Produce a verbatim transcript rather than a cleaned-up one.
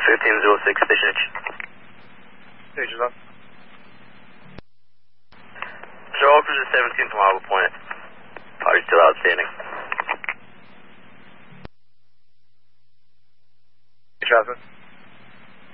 fifteen oh six, station H. Station's up. Show all cruiser seventeen to Marble Point. Party still outstanding. Traffic.